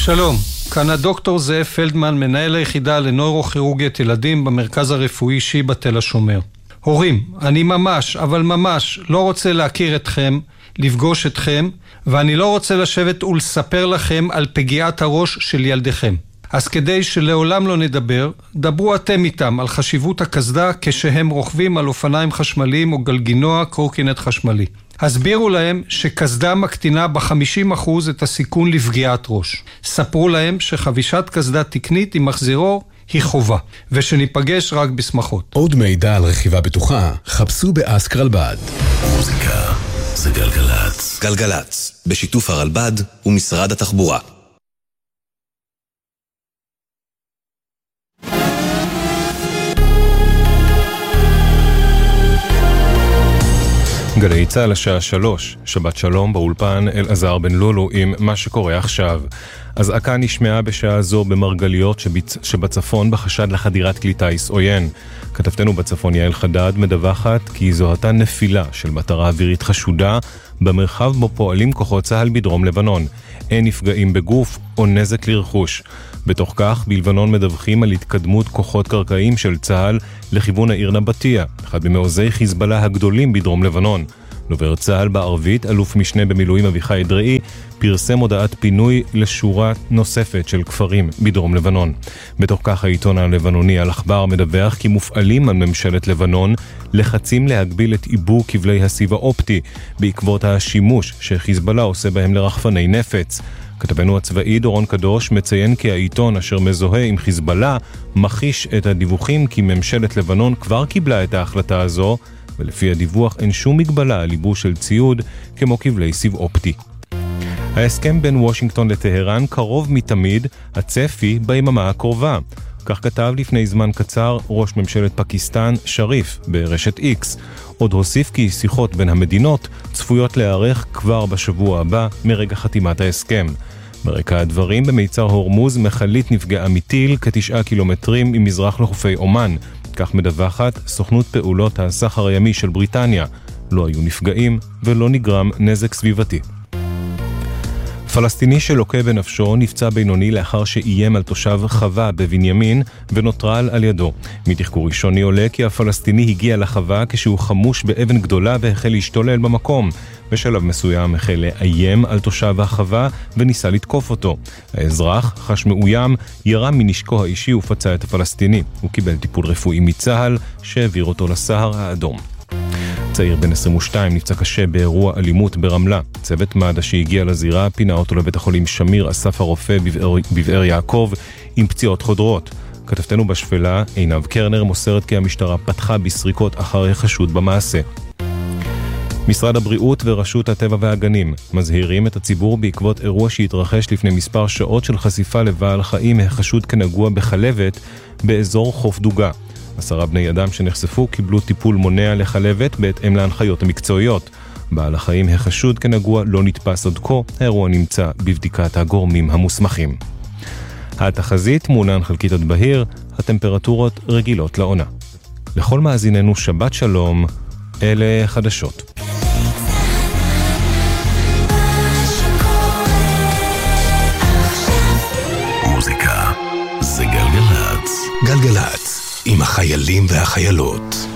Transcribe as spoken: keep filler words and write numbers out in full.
שלום, כאן הדוקטור זאב פלדמן, מנהל היחידה לנוירוכירורגית ילדים במרכז הרפואי שיבא תל השומר. הורים, אני ממש, אבל ממש לא רוצה להכיר אתכם, לפגוש אתכם, ואני לא רוצה לשבת ולספר לכם על פגיעת הראש של ילדיכם. אז כדי שלעולם לא נדבר, דברו אתם איתם על חשיבות הקסדה כשהם רוכבים על אופניים חשמליים או גלגינוע קורקינט חשמלי. הסבירו להם שקסדה מקטינה ב-חמישים אחוז את הסיכון לפגיעת ראש. ספרו להם שחבישת קסדה תקנית עם מחזירו היא חובה, ושניפגש רק בשמחות. עוד מידע על רכיבה בטוחה, חפשו באסק רלב"ד. מוזיקה זה גלגלץ. גלגלץ, בשיתוף הרלב"ד ומשרד התחבורה. גלי צהל השעה שלוש, שבת שלום באולפן אלעזר בן לולו עם מה שקורה עכשיו. אזעקה נשמעה בשעה זו במרגליות שבצ... שבצפון בחשד לחדירת כלי טיס עוין. כתבתנו בצפון יעל חדד מדווחת כי זוהתה נפילה של מטרה אווירית חשודה במרחב בו פועלים כוחות צהל בדרום לבנון. אין נפגעים בגוף או נזק לרכוש. בתוך כך, בלבנון מדווחים על התקדמות כוחות קרקעיים של צהל לכיוון העיר נבטיה, אחד ממעוזי חיזבאללה הגדולים בדרום לבנון. דובר צהל בערבית, אלוף משנה במילואים אביחי דראי, פרסם הודעת פינוי לשורה נוספת של כפרים בדרום לבנון. בתוך כך העיתון הלבנוני אל-אחבר מדווח כי מופעלים על ממשלת לבנון לחצים להגביל את עיבוי כבלי הסיב האופטי בעקבות השימוש שחיזבאללה עושה בהם לרחפני נפץ. כתבנו הצבאי דורון קדוש מציין כי העיתון אשר מזוהה עם חיזבאללה מכחיש את הדיווחים כי ממשלת לבנון כבר קיבלה את ההחלטה הזו, ולפי הדיווח אין שום מגבלה על ייבוא של ציוד כמו כבלי סיב אופטי. ההסכם בין וושינגטון לטהרן קרוב מתמיד, הצפי ביממה הקרובה. כך כתב לפני זמן קצר ראש ממשלת פקיסטן שריף ברשת איקס. עוד הוסיף כי שיחות בין המדינות צפויות להיערך כבר בשבוע הבא מרגע חתימת ההסכם. ברקע הדברים, במיצר הורמוז מחלית נפגעה מטיל כתשעה קילומטרים ממזרח לחופי אומן. כך מדווחת סוכנות פעולות הסחר הימי של בריטניה. לא היו נפגעים ולא נגרם נזק סביבתי. פלסטיני שלוקה בנפשו נפצע בינוני לאחר שאיים על תושב חווה בבנימין ונוטרל על ידו. מתחקור ראשוני עולה כי הפלסטיני הגיע לחווה כשהוא חמוש באבן גדולה והחל להשתולל במקום. בשלב מסוים החל לאיים על תושב החווה וניסה לתקוף אותו. האזרח חש מאוים, ירה מנשקו האישי ופצע את הפלסטיני. הוא קיבל טיפול רפואי מצה"ל שהעביר אותו לסהר האדום. צעיר בן עשרים ושתיים נפצע קשה באירוע אלימות ברמלה. צוות מד"א שהגיע לזירה פינה אותו לבית החולים שמיר אסף הרופא בבאר, בבאר יעקב עם פציעות חודרות. כתבתנו בשפלה עינב קרנר מוסרת כי המשטרה פתחה בסריקות אחרי חשוד במעשה. משרד הבריאות ורשות הטבע והגנים מזהירים את הציבור בעקבות אירוע שהתרחש לפני מספר שעות של חשיפה לבעל חיים החשוד כנגוע בחלבת באזור חוף דוגה. עשרה בני אדם שנחשפו קיבלו טיפול מונע לחלבת בהתאם להנחיות המקצועיות. בעל החיים החשוד כנגוע לא נתפס עד כה, האירוע נמצא בבדיקת הגורמים המוסמכים. התחזית מעונן חלקית עד בהיר, הטמפרטורות רגילות לעונה. לכל מאזיננו שבת שלום, אלה חדשות. מוזיקה זה גלגלץ. גלגלץ, עם החיילים והחיילות.